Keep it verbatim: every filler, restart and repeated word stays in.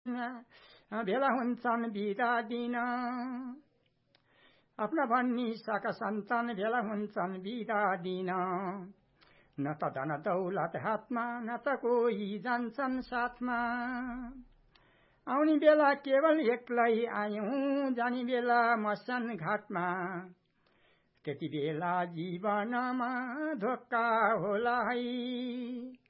भेला हुन्छन् बिदा दिन आफ्ना भन्ने साका सन्तान भेला हुन्छन् बिदा दिन न त धन दौलत हातमा न त कोही जान्छन् साथमा आउने बेला केवल एक्लै आयौं जाने बेला मसान घाटमा त्यति बेला जीवनमा धोका होला है